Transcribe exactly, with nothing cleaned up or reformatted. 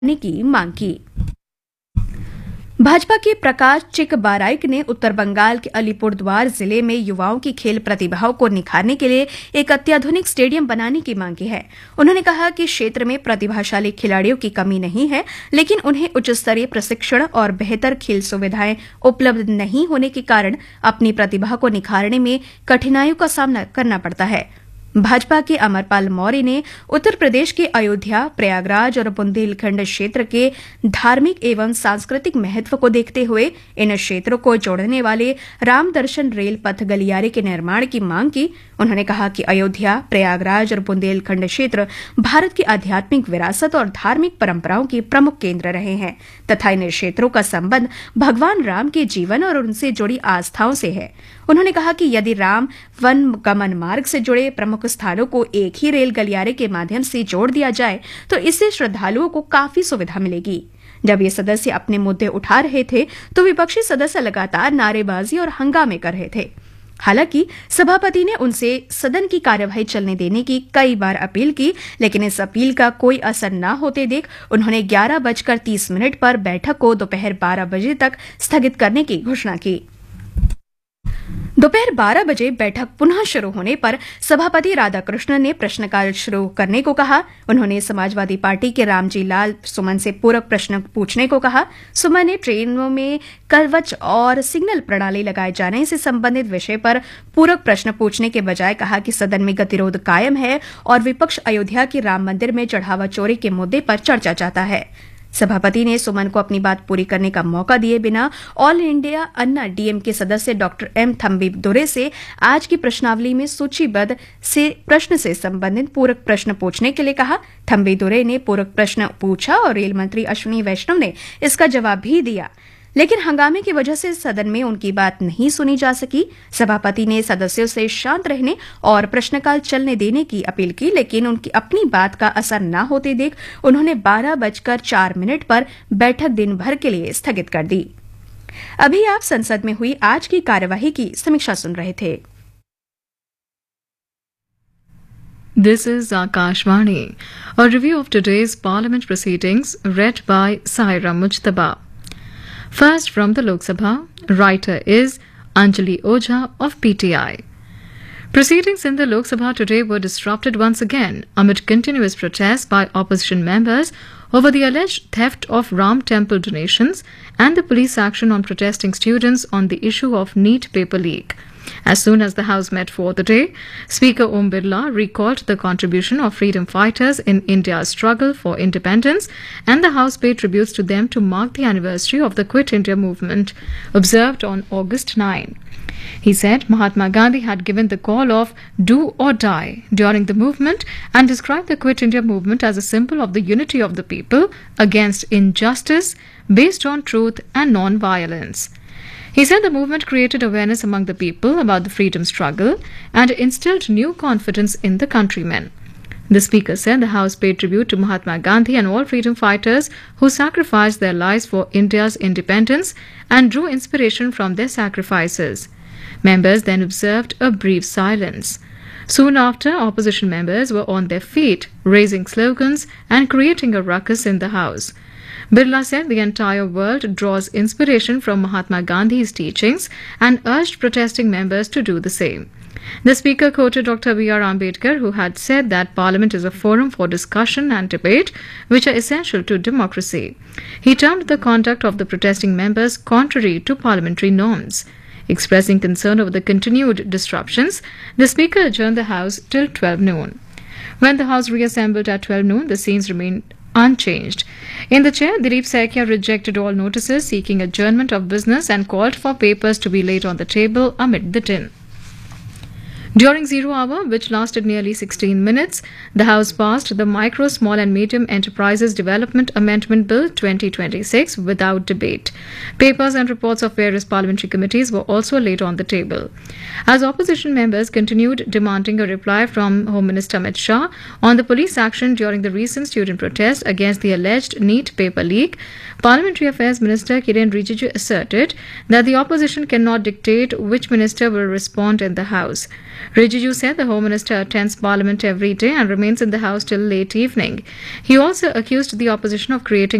की मांग की। भाजपा के प्रकाश चिकबाराइक ने उत्तर बंगाल के अलीपुरद्वार जिले में युवाओं की खेल प्रतिभाओं को निखारने के लिए एक अत्याधुनिक स्टेडियम बनाने की मांग की है। उन्होंने कहा कि क्षेत्र में प्रतिभाशाली खिलाड़ियों की कमी नहीं है, लेकिन उन्हें उच्च स्तरीय प्रशिक्षण और बेहतर खेल सुविधाएं उपलब्ध नहीं होने के कारण अपनी प्रतिभा को निखारने में कठिनाइयों का सामना करना पड़ता है। भाजपा के अमरपाल मौर्य ने उत्तर प्रदेश के अयोध्या, प्रयागराज और बुंदेलखंड क्षेत्र के धार्मिक एवं सांस्कृतिक महत्व को देखते हुए इन क्षेत्रों को जोड़ने वाले राम दर्शन रेल पथ गलियारे के निर्माण की मांग की। उन्होंने कहा कि अयोध्या, प्रयागराज और बुंदेलखंड क्षेत्र भारत की आध्यात्मिक विरासत और धार्मिक परंपराओं के प्रमुख केंद्र रहे हैं तथा इन क्षेत्रों का संबंध भगवान राम के जीवन और उनसे जुड़ी आस्थाओं से है। उन्होंने कहा कि यदि राम वन गमन मार्ग से जुड़े प्रमुख स्थानों को एक ही रेल गलियारे के माध्यम से जोड़ दिया जाए तो इससे श्रद्धालुओं को काफी सुविधा मिलेगी। जब ये सदस्य अपने मुद्दे उठा रहे थे तो विपक्षी सदस्य लगातार नारेबाजी और हंगामे कर रहे थे। हालांकि सभापति ने उनसे सदन की कार्यवाही चलने देने की कई बार अपील की, लेकिन इस अपील का कोई असर न होते देख उन्होंने ग्यारह बजकर तीस मिनट पर बैठक को दोपहर बारह बजे तक स्थगित करने की घोषणा की। दोपहर बारह बजे बैठक पुनः शुरू होने पर सभापति राधाकृष्णन ने प्रश्नकाल शुरू करने को कहा। उन्होंने समाजवादी पार्टी के रामजी लाल सुमन से पूरक प्रश्न पूछने को कहा। सुमन ने ट्रेनों में कवच और सिग्नल प्रणाली लगाए जाने से संबंधित विषय पर पूरक प्रश्न पूछने के बजाय कहा कि सदन में गतिरोध कायम है और विपक्ष अयोध्या के राम मंदिर में चढ़ावा चोरी के मुद्दे पर चर्चा चाहता है। सभापति ने सुमन को अपनी बात पूरी करने का मौका दिए बिना ऑल इंडिया अन्ना डीएमके सदस्य डॉक्टर एम थम्बी दुरे से आज की प्रश्नावली में सूचीबद्ध से प्रश्न से संबंधित पूरक प्रश्न पूछने के लिए कहा। थम्बी दुरे ने पूरक प्रश्न पूछा और रेल मंत्री अश्विनी वैष्णव ने इसका जवाब भी दिया, लेकिन हंगामे की वजह से सदन में उनकी बात नहीं सुनी जा सकी। सभापति ने सदस्यों से शांत रहने और प्रश्नकाल चलने देने की अपील की, लेकिन उनकी अपनी बात का असर न होते देख उन्होंने बारह बजकर चार मिनट पर बैठक दिन भर के लिए स्थगित कर दी। अभी आप संसद में हुई आज की कार्यवाही की समीक्षा सुन रहे थे। This is Akashvani, a review of today's Parliament proceedings read by Saira Mujtaba. First from the Lok Sabha, writer is Anjali Ojha of P T I. Proceedings in the Lok Sabha today were disrupted once again amid continuous protests by opposition members over the alleged theft of Ram temple donations and the police action on protesting students on the issue of NEET paper leak. As soon as the House met for the day, Speaker Om Birla recalled the contribution of freedom fighters in India's struggle for independence, and the House paid tributes to them to mark the anniversary of the Quit India movement observed on August ninth. He said Mahatma Gandhi had given the call of do or die during the movement and described the Quit India movement as a symbol of the unity of the people against injustice based on truth and non-violence. He said the movement created awareness among the people about the freedom struggle and instilled new confidence in the countrymen. The Speaker said the House paid tribute to Mahatma Gandhi and all freedom fighters who sacrificed their lives for India's independence and drew inspiration from their sacrifices. Members then observed a brief silence. Soon after, opposition members were on their feet, raising slogans and creating a ruckus in the House. Birla said the entire world draws inspiration from Mahatma Gandhi's teachings and urged protesting members to do the same. The Speaker quoted Doctor B R Ambedkar, who had said that Parliament is a forum for discussion and debate which are essential to democracy. He termed the conduct of the protesting members contrary to parliamentary norms. Expressing concern over the continued disruptions, the Speaker adjourned the House till twelve noon. When the House reassembled at twelve noon, the scenes remained unchanged. In the chair, Dilip Saikia rejected all notices seeking adjournment of business and called for papers to be laid on the table amid the din. During zero hour, which lasted nearly sixteen minutes, the House passed the Micro, Small and Medium Enterprises Development Amendment Bill twenty twenty-six without debate. Papers and reports of various parliamentary committees were also laid on the table. As opposition members continued demanding a reply from Home Minister Amit Shah on the police action during the recent student protest against the alleged NEET paper leak, Parliamentary Affairs Minister Kiren Rijiju asserted that the opposition cannot dictate which minister will respond in the House. Rijiju said the Home Minister attends Parliament every day and remains in the House till late evening. He also accused the opposition of creating